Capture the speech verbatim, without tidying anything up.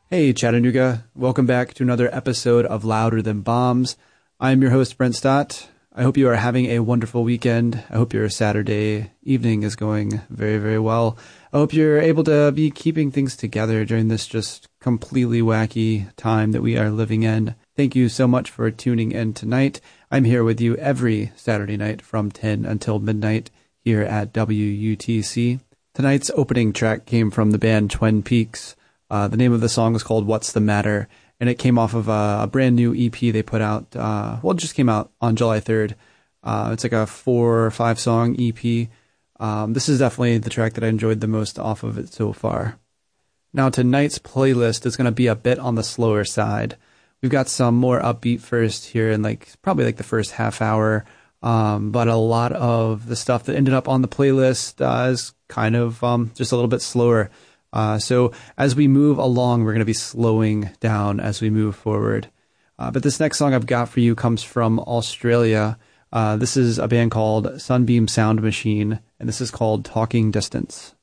Hey, Chattanooga. Welcome back to another episode of Louder Than Bombs. I'm your host, Brent Stott. I hope you are having a wonderful weekend. I hope your Saturday evening is going very, very well. I hope you're able to be keeping things together during this just completely wacky time that we are living in. Thank you so much for tuning in tonight. I'm here with you every Saturday night from ten until midnight here at W U T C. Tonight's opening track came from the band Twin Peaks. Uh, the name of the song is called What's the Matter, and it came off of a, a brand new E P they put out. Uh, well, it just came out on July third. Uh, it's like a four or five song E P. Um, this is definitely the track that I enjoyed the most off of it so far. Now, tonight's playlist is going to be a bit on the slower side. We've got some more upbeat first here in like probably like the first half hour, um, but a lot of the stuff that ended up on the playlist uh, is kind of um, just a little bit slower. Uh, so as we move along, we're going to be slowing down as we move forward. Uh, but this next song I've got for you comes from Australia. Uh, this is a band called Sunbeam Sound Machine, and this is called Talking Distance.